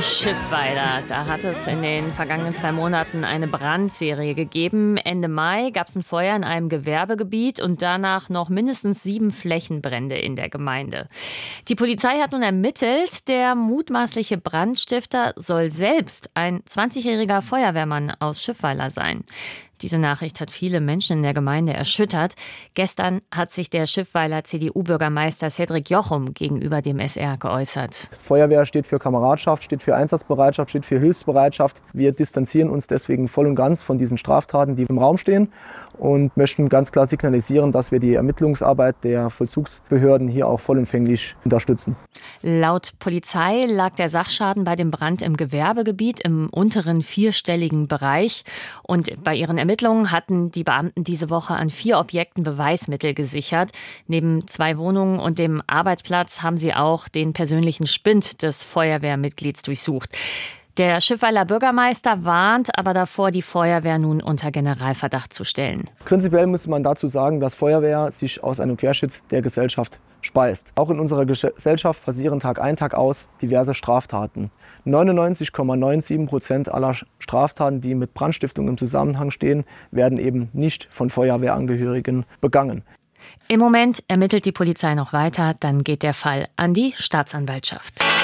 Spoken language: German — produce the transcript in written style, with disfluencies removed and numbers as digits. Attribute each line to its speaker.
Speaker 1: Schiffweiler. Da hat es in den vergangenen 2 Monaten eine Brandserie gegeben. Ende Mai gab es ein Feuer in einem Gewerbegebiet und danach noch mindestens 7 Flächenbrände in der Gemeinde. Die Polizei hat nun ermittelt, der mutmaßliche Brandstifter soll selbst ein 20-jähriger Feuerwehrmann aus Schiffweiler sein. Diese Nachricht hat viele Menschen in der Gemeinde erschüttert. Gestern hat sich der Schiffweiler CDU-Bürgermeister Cedric Jochum gegenüber dem SR geäußert.
Speaker 2: Feuerwehr steht für Kameradschaft, steht für Einsatzbereitschaft, steht für Hilfsbereitschaft. Wir distanzieren uns deswegen voll und ganz von diesen Straftaten, die im Raum stehen, und möchten ganz klar signalisieren, dass wir die Ermittlungsarbeit der Vollzugsbehörden hier auch vollumfänglich unterstützen.
Speaker 1: Laut Polizei lag der Sachschaden bei dem Brand im Gewerbegebiet im unteren 4-stelligen Bereich. Und bei ihren Ermittlungen hatten die Beamten diese Woche an 4 Objekten Beweismittel gesichert. Neben 2 Wohnungen und dem Arbeitsplatz haben sie auch den persönlichen Spind des Feuerwehrmitglieds durchsucht. Der Schiffweiler Bürgermeister warnt aber davor, die Feuerwehr nun unter Generalverdacht zu stellen.
Speaker 2: Prinzipiell muss man dazu sagen, dass Feuerwehr sich aus einem Querschnitt der Gesellschaft speist. Auch in unserer Gesellschaft passieren Tag ein, Tag aus diverse Straftaten. 99,97% aller Straftaten, die mit Brandstiftung im Zusammenhang stehen, werden eben nicht von Feuerwehrangehörigen begangen.
Speaker 1: Im Moment ermittelt die Polizei noch weiter, dann geht der Fall an die Staatsanwaltschaft.